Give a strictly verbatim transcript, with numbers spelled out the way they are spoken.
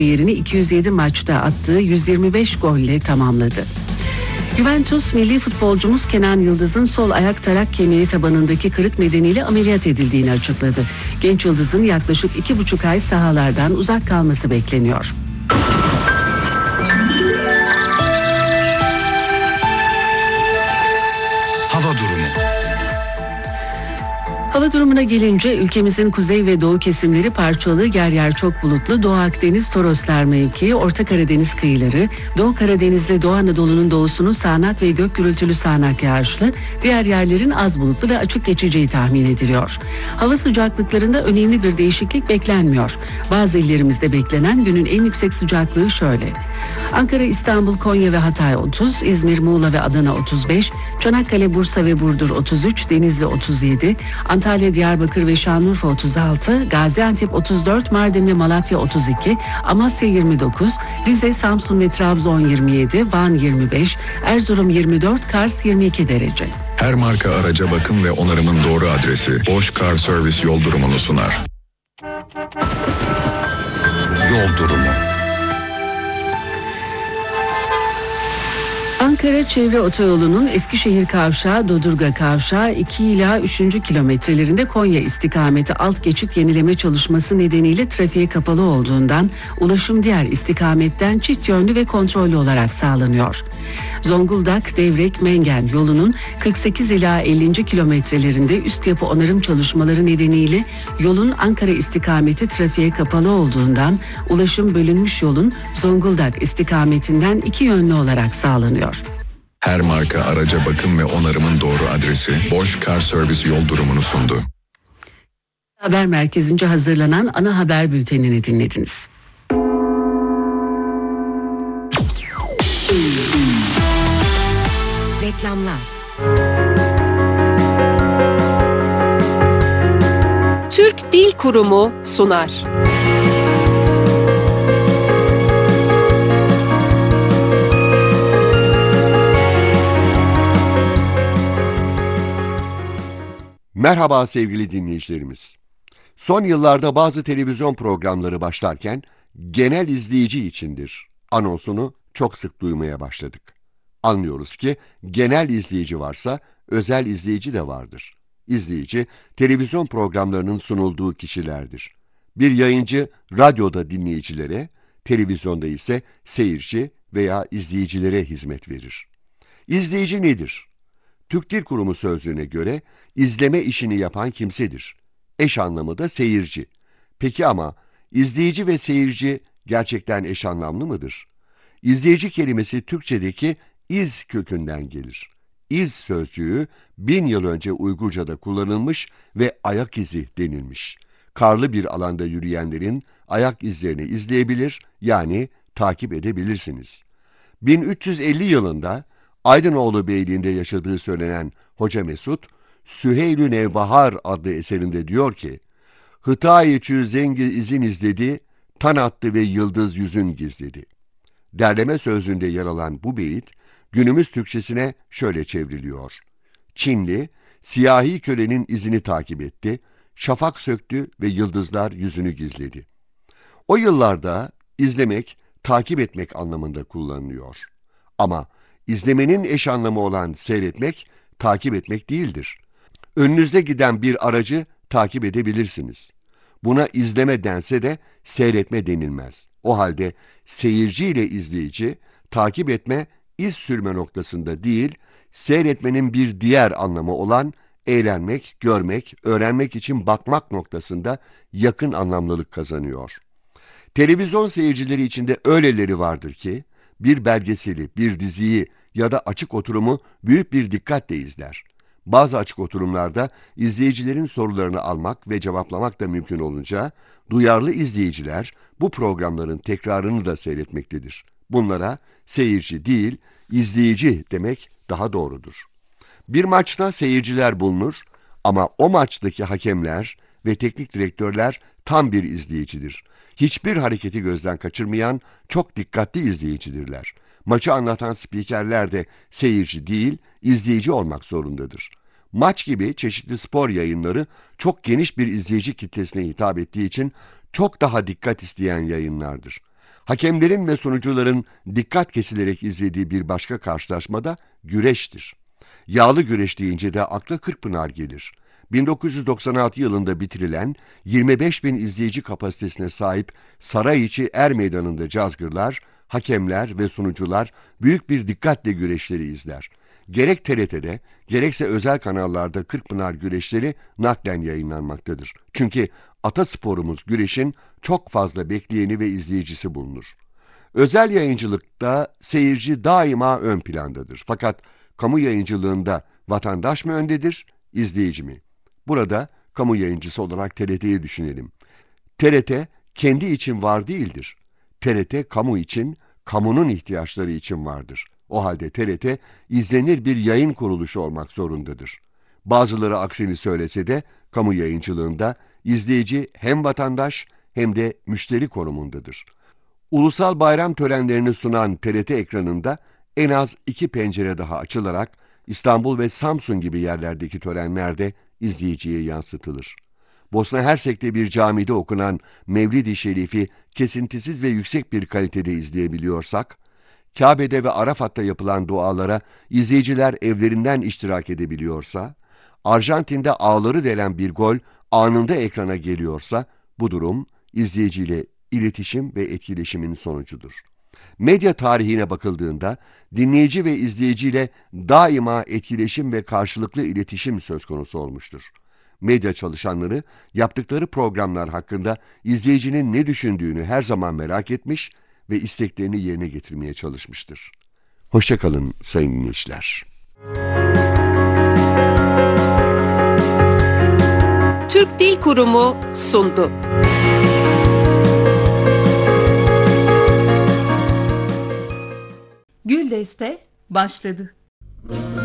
yerini iki yüz yedi maçta attığı yüz yirmi beş golle tamamladı. Juventus milli futbolcumuz Kenan Yıldız'ın sol ayak tarak kemiği tabanındaki kırık nedeniyle ameliyat edildiğini açıkladı. Genç Yıldız'ın yaklaşık iki buçuk ay sahalardan uzak kalması bekleniyor. Hava durumu. Hava durumuna gelince ülkemizin kuzey ve doğu kesimleri parçalı, yer yer çok bulutlu. Doğu Akdeniz, Toroslar mevkii, Orta Karadeniz kıyıları, Doğu Karadeniz'de Doğu Anadolu'nun doğusunu sağanak ve gök gürültülü sağanak yağışlı, diğer yerlerin az bulutlu ve açık geçeceği tahmin ediliyor. Hava sıcaklıklarında önemli bir değişiklik beklenmiyor. Bazı illerimizde beklenen günün en yüksek sıcaklığı şöyle: Ankara, İstanbul, Konya ve Hatay otuz, İzmir, Muğla ve Adana otuz beş, Çanakkale, Bursa ve Burdur otuz üç, Denizli otuz yedi, Antalya, Diyarbakır ve Şanlıurfa otuz altı, Gaziantep otuz dört, Mardin ve Malatya otuz iki, Amasya yirmi dokuz, Rize, Samsun ve Trabzon yirmi yedi, Van yirmi beş, Erzurum yirmi dört, Kars yirmi iki derece. Her marka araca bakım ve onarımın doğru adresi Bosch Car Service yol durumunu sunar. Yol durumu. Ankara Çevre Otoyolu'nun Eskişehir Kavşağı, Dodurga Kavşağı iki ila üçüncü kilometrelerinde Konya istikameti alt geçit yenileme çalışması nedeniyle trafiğe kapalı olduğundan ulaşım diğer istikametten çift yönlü ve kontrollü olarak sağlanıyor. Zonguldak, Devrek, Mengen yolunun kırk sekiz ila ellinci kilometrelerinde üst yapı onarım çalışmaları nedeniyle yolun Ankara istikameti trafiğe kapalı olduğundan ulaşım bölünmüş yolun Zonguldak istikametinden iki yönlü olarak sağlanıyor. Her marka araca bakım ve onarımın doğru adresi Bosch Car Service yol durumunu sundu. Haber merkezince hazırlanan ana haber bültenini dinlediniz. Reklamlar. Türk Dil Kurumu sunar. Merhaba sevgili dinleyicilerimiz. Son yıllarda bazı televizyon programları başlarken genel izleyici içindir anonsunu çok sık duymaya başladık. Anlıyoruz ki genel izleyici varsa özel izleyici de vardır. İzleyici, televizyon programlarının sunulduğu kişilerdir. Bir yayıncı radyoda dinleyicilere, televizyonda ise seyirci veya izleyicilere hizmet verir. İzleyici nedir? Türk Dil Kurumu sözlüğüne göre izleme işini yapan kimsedir. Eş anlamı da seyirci. Peki ama izleyici ve seyirci gerçekten eş anlamlı mıdır? İzleyici kelimesi Türkçedeki iz kökünden gelir. İz sözcüğü bin yıl önce Uygurca'da kullanılmış ve ayak izi denilmiş. Karlı bir alanda yürüyenlerin ayak izlerini izleyebilir, yani takip edebilirsiniz. bin üç yüz elli yılında Aydınoğlu Beyliği'nde yaşadığı söylenen Hoca Mesut, Süheyl-ü Nevbahar adlı eserinde diyor ki, Hıtay-ı zengi izin izledi, tan attı ve yıldız yüzün gizledi. Derleme sözlüğünde yer alan bu beyit, günümüz Türkçesine şöyle çevriliyor. Çinli, siyahi kölenin izini takip etti, şafak söktü ve yıldızlar yüzünü gizledi. O yıllarda izlemek, takip etmek anlamında kullanılıyor. Ama İzlemenin eş anlamı olan seyretmek, takip etmek değildir. Önünüzde giden bir aracı takip edebilirsiniz. Buna izleme dense de seyretme denilmez. O halde seyirci ile izleyici, takip etme, iz sürme noktasında değil, seyretmenin bir diğer anlamı olan eğlenmek, görmek, öğrenmek için bakmak noktasında yakın anlamlılık kazanıyor. Televizyon seyircileri içinde öyleleri vardır ki, bir belgeseli, bir diziyi ya da açık oturumu büyük bir dikkatle izler. Bazı açık oturumlarda izleyicilerin sorularını almak ve cevaplamak da mümkün olunca, duyarlı izleyiciler bu programların tekrarını da seyretmektedir. Bunlara seyirci değil, izleyici demek daha doğrudur. Bir maçta seyirciler bulunur ama o maçtaki hakemler ve teknik direktörler tam bir izleyicidir. Hiçbir hareketi gözden kaçırmayan çok dikkatli izleyicidirler. Maçı anlatan spikerler de seyirci değil, izleyici olmak zorundadır. Maç gibi çeşitli spor yayınları çok geniş bir izleyici kitlesine hitap ettiği için çok daha dikkat isteyen yayınlardır. Hakemlerin ve sunucuların dikkat kesilerek izlediği bir başka karşılaşmada güreştir. Yağlı güreş deyince de akla Kırkpınar gelir. bin dokuz yüz doksan altı yılında bitirilen yirmi beş bin izleyici kapasitesine sahip Sarayiçi Er Meydanı'nda cazgırlar, hakemler ve sunucular büyük bir dikkatle güreşleri izler. Gerek T R T'de gerekse özel kanallarda Kırkpınar güreşleri naklen yayınlanmaktadır. Çünkü atasporumuz güreşin çok fazla bekleyeni ve izleyicisi bulunur. Özel yayıncılıkta seyirci daima ön plandadır. Fakat kamu yayıncılığında vatandaş mı öndedir, izleyici mi? Burada kamu yayıncısı olarak T R T'yi düşünelim. T R T kendi için var değildir. T R T kamu için, kamunun ihtiyaçları için vardır. O halde T R T izlenir bir yayın kuruluşu olmak zorundadır. Bazıları aksini söylese de kamu yayıncılığında izleyici hem vatandaş hem de müşteri konumundadır. Ulusal bayram törenlerini sunan T R T ekranında en az iki pencere daha açılarak İstanbul ve Samsun gibi yerlerdeki törenlerde izleyiciye yansıtılır. Bosna Hersek'te bir camide okunan Mevlid-i Şerif'i kesintisiz ve yüksek bir kalitede izleyebiliyorsak, Kabe'de ve Arafat'ta yapılan dualara izleyiciler evlerinden iştirak edebiliyorsa, Arjantin'de ağları delen bir gol anında ekrana geliyorsa, bu durum izleyiciyle iletişim ve etkileşimin sonucudur. Medya tarihine bakıldığında dinleyici ve izleyiciyle daima etkileşim ve karşılıklı iletişim söz konusu olmuştur. Medya çalışanları yaptıkları programlar hakkında izleyicinin ne düşündüğünü her zaman merak etmiş ve isteklerini yerine getirmeye çalışmıştır. Hoşça kalın sayın dinleyiciler. Türk Dil Kurumu sundu. Güldeste başladı.